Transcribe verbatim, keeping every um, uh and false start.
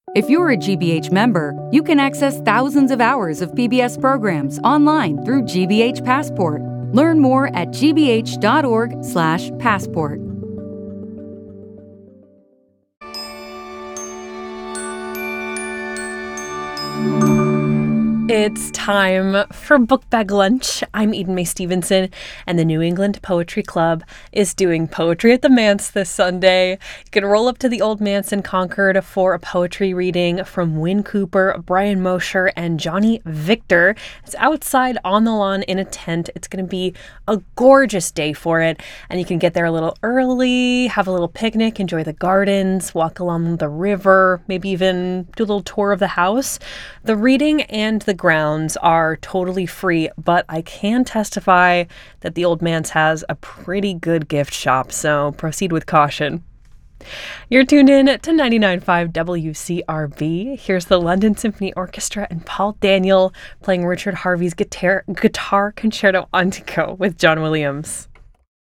If you're a G B H member, you can access thousands of hours of P B S programs online through G B H Passport. Learn more at g b h dot org slash passport. It's time for Book Bag Lunch. I'm Eden May Stevenson, and the New England Poetry Club is doing Poetry at the Manse this Sunday. You can roll up to the Old Manse in Concord for a poetry reading from Wynn Cooper, Brian Mosher, and Johnny Victor. It's outside on the lawn in a tent. It's going to be a gorgeous day for it, and you can get there a little early, have a little picnic, enjoy the gardens, walk along the river, maybe even do a little tour of the house. The reading and the grounds are totally free, but I can testify that the Old Manse has a pretty good gift shop, so proceed with caution. You're tuned in to ninety-nine point five W C R B. Here's the London Symphony Orchestra and Paul Daniel playing Richard Harvey's guitar, guitar Concerto Antico with John Williams.